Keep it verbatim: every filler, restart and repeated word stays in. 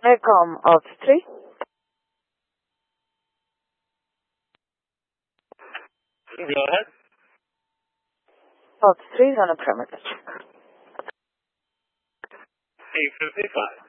Aircom Ops three. Go ahead. Ops three is on a perimeter check. eight fifty-five.